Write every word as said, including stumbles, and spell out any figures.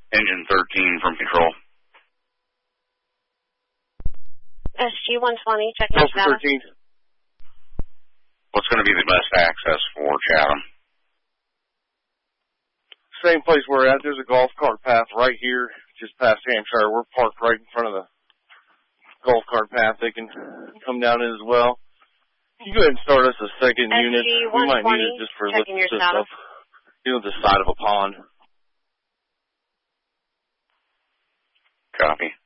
Engine thirteen from control. S G one twenty, checking your status. thirteen. What's going to be the best access for Chatham? Same place we're at. There's a golf cart path right here, just past Hampshire. We're parked right in front of the golf cart path. They can come down it as well. You go ahead and start us a second unit. We might need it just for lifting this up. You know, the side of a pond. Copy.